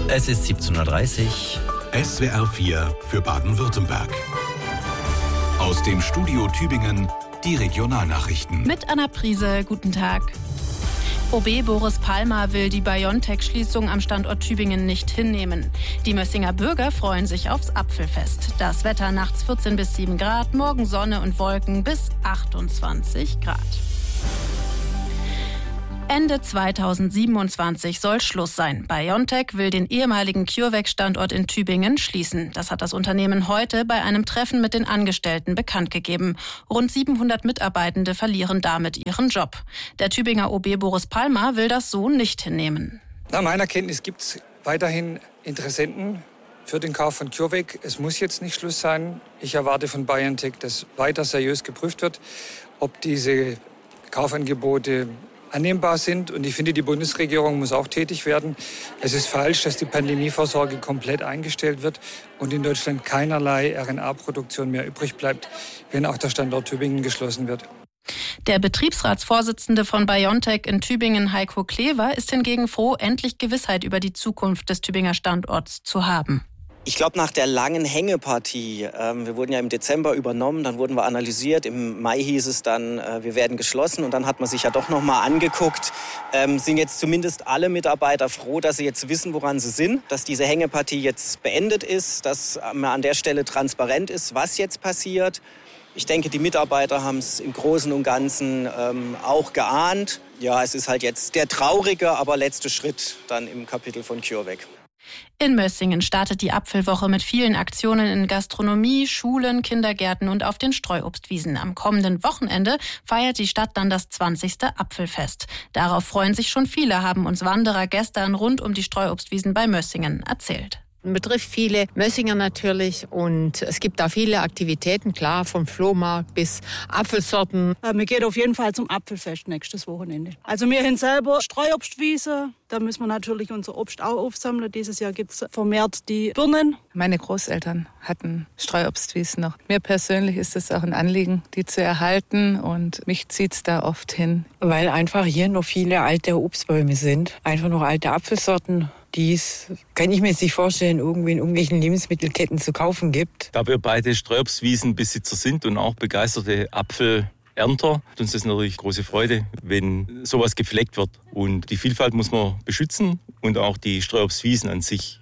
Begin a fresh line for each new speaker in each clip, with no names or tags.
Es ist 17:30 Uhr.
SWR 4 für Baden-Württemberg. Aus dem Studio Tübingen die Regionalnachrichten.
Mit Anna Priese, guten Tag. OB Boris Palmer will die BioNTech-Schließung am Standort Tübingen nicht hinnehmen. Die Mössinger Bürger freuen sich aufs Apfelfest. Das Wetter nachts 14 bis 7 Grad, morgen Sonne und Wolken bis 28 Grad. Ende 2027 soll Schluss sein. BioNTech will den ehemaligen CureVac-Standort in Tübingen schließen. Das hat das Unternehmen heute bei einem Treffen mit den Angestellten bekannt gegeben. Rund 700 Mitarbeitende verlieren damit ihren Job. Der Tübinger OB Boris Palmer will das so nicht hinnehmen.
Nach meiner Kenntnis gibt es weiterhin Interessenten für den Kauf von CureVac. Es muss jetzt nicht Schluss sein. Ich erwarte von BioNTech, dass weiter seriös geprüft wird, ob diese Kaufangebote annehmbar sind. Und ich finde, die Bundesregierung muss auch tätig werden. Es ist falsch, dass die Pandemievorsorge komplett eingestellt wird und in Deutschland keinerlei RNA-Produktion mehr übrig bleibt, wenn auch der Standort Tübingen geschlossen wird.
Der Betriebsratsvorsitzende von BioNTech in Tübingen, Heiko Klever, ist hingegen froh, endlich Gewissheit über die Zukunft des Tübinger Standorts zu haben.
Ich glaube, nach der langen Hängepartie, wir wurden ja im Dezember übernommen, dann wurden wir analysiert, im Mai hieß es dann, wir werden geschlossen und dann hat man sich ja doch noch mal angeguckt, sind jetzt zumindest alle Mitarbeiter froh, dass sie jetzt wissen, woran sie sind, dass diese Hängepartie jetzt beendet ist, dass man an der Stelle transparent ist, was jetzt passiert. Ich denke, die Mitarbeiter haben es im Großen und Ganzen auch geahnt. Ja, es ist halt jetzt der traurige, aber letzte Schritt dann im Kapitel von CureVac.
In Mössingen startet die Apfelwoche mit vielen Aktionen in Gastronomie, Schulen, Kindergärten und auf den Streuobstwiesen. Am kommenden Wochenende feiert die Stadt dann das 20. Apfelfest. Darauf freuen sich schon viele, haben uns Wanderer gestern rund um die Streuobstwiesen bei Mössingen erzählt.
Betrifft viele Mössinger natürlich und es gibt da viele Aktivitäten, klar, vom Flohmarkt bis Apfelsorten.
Wir gehen auf jeden Fall zum Apfelfest nächstes Wochenende. Also wir haben selber Streuobstwiese, da müssen wir natürlich unser Obst auch aufsammeln. Dieses Jahr gibt es vermehrt die Birnen.
Meine Großeltern hatten Streuobstwiesen noch. Mir persönlich ist es auch ein Anliegen, die zu erhalten und mich zieht es da oft hin.
Weil einfach hier noch viele alte Obstbäume sind, einfach noch alte Apfelsorten. Dies kann ich mir jetzt nicht vorstellen, irgendwie in irgendwelchen Lebensmittelketten zu kaufen gibt.
Da wir beide Streuobstwiesenbesitzer sind und auch begeisterte Apfelernter, hat uns das natürlich große Freude, wenn sowas gepflegt wird. Und die Vielfalt muss man beschützen und auch die Streuobstwiesen an sich.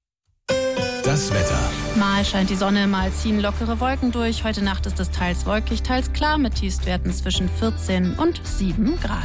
Das Wetter.
Mal scheint die Sonne, mal ziehen lockere Wolken durch. Heute Nacht ist es teils wolkig, teils klar mit Tiefstwerten zwischen 14 und 7 Grad.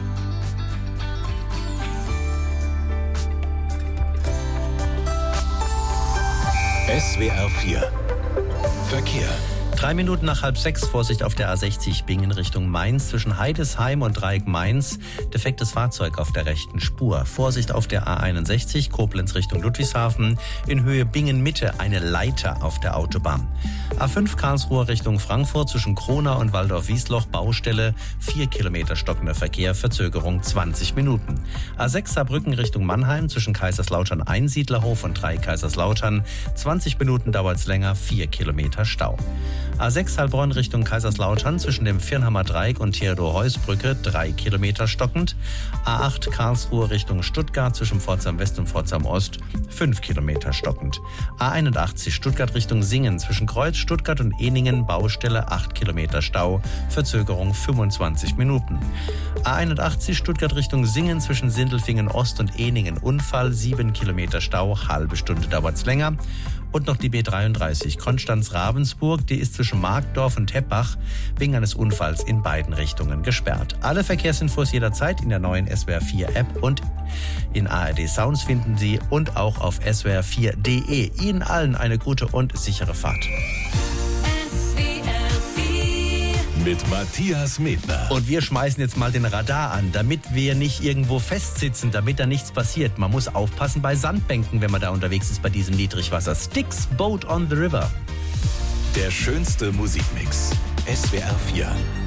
SWR 4 Verkehr.
3 Minuten nach 5:30, Vorsicht auf der A60 Bingen Richtung Mainz. Zwischen Heidesheim und Dreieck Mainz defektes Fahrzeug auf der rechten Spur. Vorsicht auf der A61 Koblenz Richtung Ludwigshafen. In Höhe Bingen Mitte eine Leiter auf der Autobahn. A5 Karlsruhe Richtung Frankfurt zwischen Kronau und Waldorf-Wiesloch Baustelle. 4 Kilometer stockender Verkehr, Verzögerung 20 Minuten. A6 Saarbrücken Richtung Mannheim zwischen Kaiserslautern Einsiedlerhof und Kaiserslautern. 20 Minuten dauert's länger, 4 Kilometer Stau. A6 Heilbronn Richtung Kaiserslautern zwischen dem Virnhammer Dreieck und Theodor-Heuss-Brücke 3 Kilometer stockend. A8 Karlsruhe Richtung Stuttgart zwischen Pforzheim West und Pforzheim Ost 5 Kilometer stockend. A81 Stuttgart Richtung Singen zwischen Kreuz, Stuttgart und Ehningen Baustelle 8 Kilometer Stau, Verzögerung 25 Minuten. A81 Stuttgart Richtung Singen zwischen Sindelfingen Ost und Ehningen Unfall 7 Kilometer Stau, halbe Stunde dauert's länger. Und noch die B33 Konstanz-Ravensburg, die ist zwischen Markdorf und Teppach wegen eines Unfalls in beiden Richtungen gesperrt. Alle Verkehrsinfos jederzeit in der neuen SWR 4 App und in ARD Sounds finden Sie und auch auf swr4.de. Ihnen allen eine gute und sichere Fahrt.
Mit Matthias Medner.
Und wir schmeißen jetzt mal den Radar an, damit wir nicht irgendwo festsitzen, damit da nichts passiert. Man muss aufpassen bei Sandbänken, wenn man da unterwegs ist bei diesem Niedrigwasser. Styx Boat on the River.
Der schönste Musikmix. SWR 4.